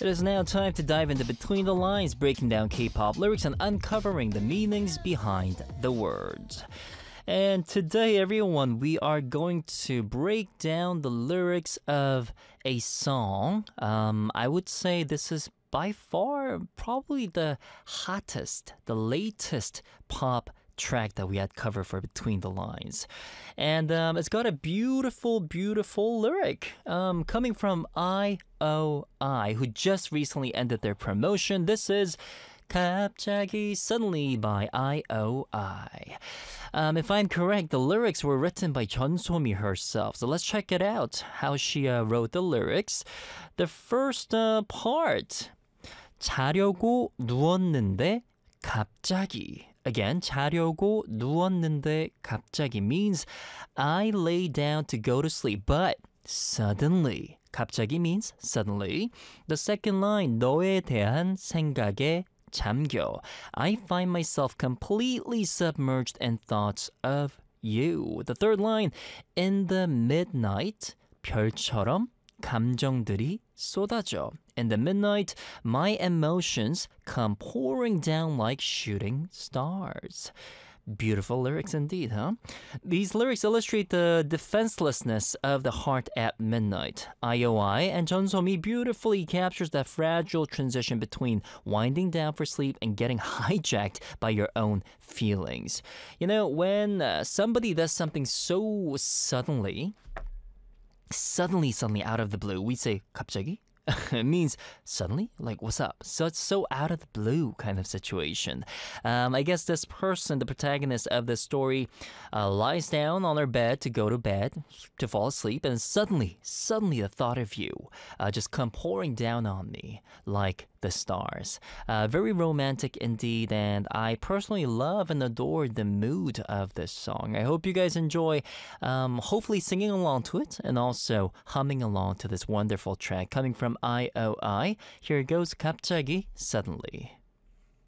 It is now time to dive into Between the Lines, breaking down K-pop lyrics and uncovering the meanings behind the words. And today, everyone, we are going to break down the lyrics of a song. I would say this is by far probably the hottest, the latest pop track that we had covered for Between the Lines. And it's got a beautiful, beautiful lyric coming from IOI, who just recently ended their promotion. This is 갑자기 Suddenly by IOI. If I'm correct, the lyrics were written by 전소미 herself. So let's check it out, how she wrote the lyrics. The first part, 자려고 누웠는데 갑자기. Again, 자려고 누웠는데 갑자기 means I lay down to go to sleep, but suddenly. 갑자기 means suddenly. The second line, 너에 대한 생각에 잠겨. I find myself completely submerged in thoughts of you. The third line, in the midnight, 별처럼 감정들이 쏟아져. In the midnight, my emotions come pouring down like shooting stars. Beautiful lyrics indeed, huh? These lyrics illustrate the defenselessness of the heart at midnight. IOI and 전소미 beautifully captures that fragile transition between winding down for sleep and getting hijacked by your own feelings. You know, when somebody does something so suddenly out of the blue, we say 갑자기? It means suddenly, like what's up? So it's so out of the blue kind of situation. I guess this person, the protagonist of this story, lies down on her bed to go to bed, to fall asleep, and suddenly the thought of you just come pouring down on me like the stars. Very romantic indeed, and I personally love and adore the mood of this song. I hope you guys enjoy hopefully singing along to it and also humming along to this wonderful track coming from IOI. Here it goes, 갑자기 Suddenly.